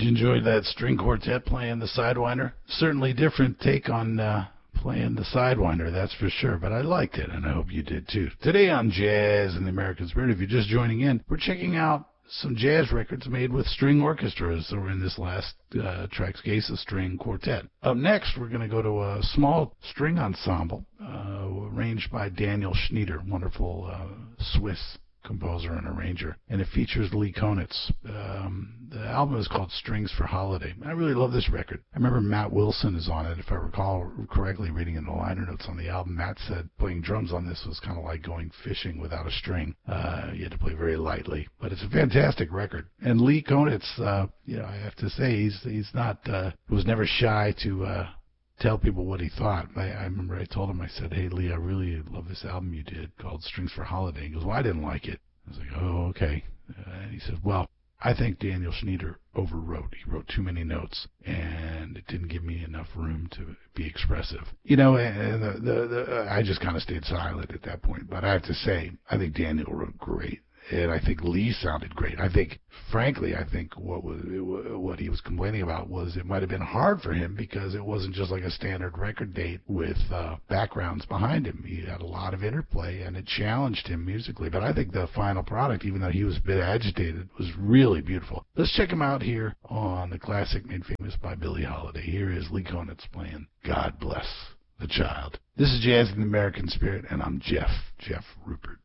Did you enjoy that string quartet playing the Sidewinder? Certainly different take on playing the Sidewinder, that's for sure, but I liked it, and I hope you did too. Today on Jazz in the American Spirit, if you're just joining in, we're checking out some jazz records made with string orchestras. So we're in this last track's case, a string quartet. Up next, we're going to go to a small string ensemble arranged by Daniel Schnieder, wonderful Swiss composer and arranger, and it features Lee Konitz. The album is called Strings for Holiday. I really love this record. I remember Matt Wilson is on it, if I recall correctly, reading in the liner notes on the album. Matt said playing drums on this was kind of like going fishing without a string. You had to play very lightly, but it's a fantastic record. And Lee Konitz, I have to say, he's not, was never shy to tell people what he thought. I remember I told him, I said, "Hey, Lee, I really love this album you did called Strings for Holiday." He goes, "Well, I didn't like it." I was like, "Oh, okay." And he said, "Well, I think Daniel Schnieder overwrote. He wrote too many notes, and it didn't give me enough room to be expressive." And I just kind of stayed silent at that point. But I have to say, I think Daniel wrote great. And I think Lee sounded great. Frankly, I think what he was complaining about was it might have been hard for him because it wasn't just like a standard record date with backgrounds behind him. He had a lot of interplay, and it challenged him musically. But I think the final product, even though he was a bit agitated, was really beautiful. Let's check him out here on the classic made famous by Billie Holiday. Here is Lee Konitz playing God Bless the Child. This is Jazz in the American Spirit, and I'm Jeff Rupert.